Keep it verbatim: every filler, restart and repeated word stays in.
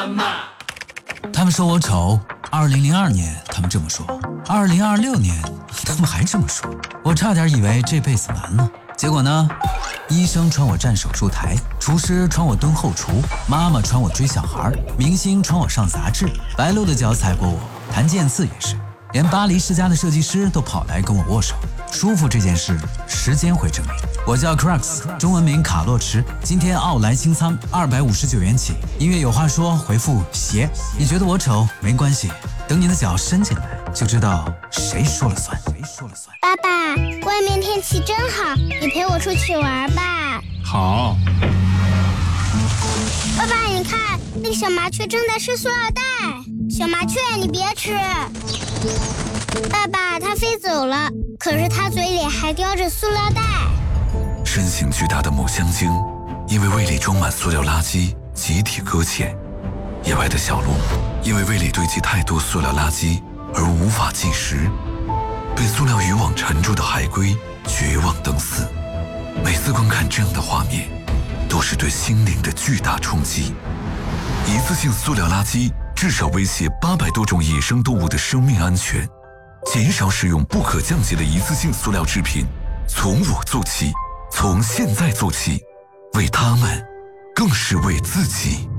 他们说我丑，二零零二年他们这么说，二零二六年他们还这么说，我差点以为这辈子完了。结果呢，医生传我站手术台，厨师传我蹲后厨，妈妈传我追小孩，明星传我上杂志，白鹿的脚踩过我，谭健次也是，连巴黎世家的设计师都跑来跟我握手。舒服这件事，时间会证明。我叫 Crux， 中文名卡洛驰，今天奥莱清仓二百五十九元起。音乐有话说，回复鞋。你觉得我丑没关系，等你的脚伸进来，就知道谁说了算。谁说了算？ 爸爸，外面天气真好，你陪我出去玩吧。 好。 爸爸，你看，那个小麻雀正在吃塑料袋。小麻雀，你别吃。爸爸，它飞走了，可是它嘴里还叼着塑料袋。 身形巨大的母香鲸，因为胃里装满塑料垃圾，集体搁浅。野外的小鹿，因为胃里堆积太多塑料垃圾而无法进食。被塑料渔网沉住的海龟，绝望等死。每次观看这样的画面，都是对心灵的巨大冲击。一次性塑料垃圾至少威胁八百多种野生动物的生命安全。减少使用不可降解的一次性塑料制品，从我做起，从现在做起，为他们，更是为自己。